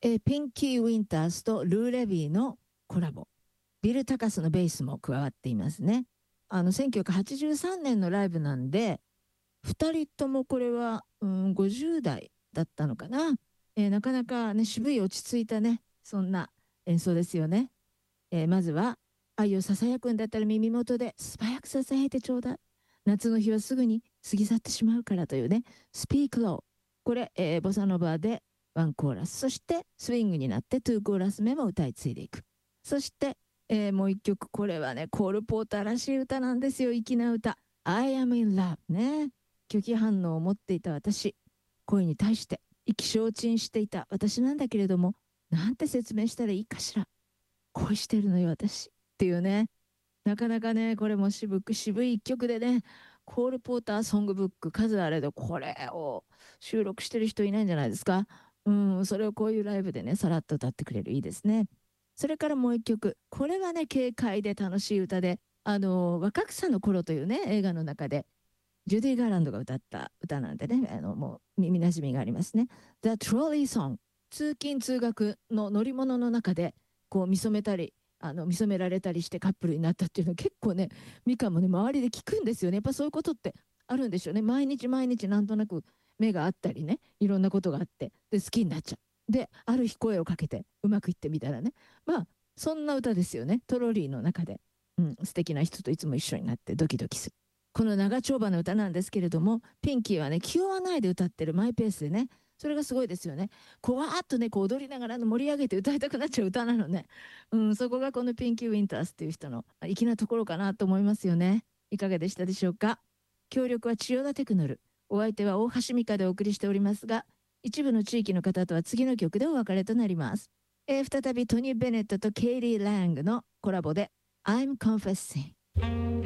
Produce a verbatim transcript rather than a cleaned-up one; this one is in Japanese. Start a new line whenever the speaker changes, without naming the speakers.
えーピンキー・ウィンタースとルー・レビーのコラボ。ビル・タカスのベースも加わっていますね。あの、せんきゅうひゃくはちじゅうさんねんのライブなんで、ふたりともこれは、うん、ごじゅう代だったのかな。えーなかなかね、渋い落ち着いたね、そんな演奏ですよね。えーまずは、愛をささやくんだったら耳元で素早くささやいてちょうだい。夏の日はすぐに過ぎ去ってしまうからというね、スピークロー。これ、えーボサノバでワンコーラス。そして、スイングになってツーコーラス目も歌い継いでいく。そして、えーもう一曲、これはね、コール・ポーターらしい歌なんですよ。粋な歌。I am in love ね。拒否反応を持っていた私。恋に対して意気消沈していた私なんだけれども、なんて説明したらいいかしら。恋してるのよ、私。っていうね。なかなかね、これも渋く渋い一曲でね、コール・ポーターソングブック、数あれど、これを収録してる人いないんじゃないですか。うん、それをこういうライブでね、さらっと歌ってくれる。いいですね。それからもう一曲。これはね、軽快で楽しい歌で、あの、若草の頃というね、映画の中で、ジュディ・ガーランドが歌った歌なんでね、あの、もう耳馴染みがありますね。The Trolley Song。通勤通学の乗り物の中で、こう見初めたり、あの見初められたりしてカップルになったっていうのは結構ね、ミカもね、周りで聞くんですよね。やっぱそういうことってあるんでしょうね。毎日毎日なんとなく目があったりね、いろんなことがあって、で、好きになっちゃう。で、ある日声をかけてうまくいってみたらね。まあ、そんな歌ですよね。トロリーの中で。うん、素敵な人といつも一緒になってドキドキする。この長丁場の歌なんですけれども、ピンキーはね、気負わないで歌ってるマイペースでね、それがすごいですよね。こうわーっとね、こう踊りながら盛り上げて歌いたくなっちゃう歌なのね。うん、そこがこのピンキー・ウィンタースっていう人の粋なところかなと思いますよね。いかがでしたでしょうか。協力は千代田テクノル。お相手は大橋美香でお送りしておりますが、一部の地域の方とは次の曲でお別れとなります。えー再びトニー・ベネットとケイリー・ラングのコラボで I'm Confessing。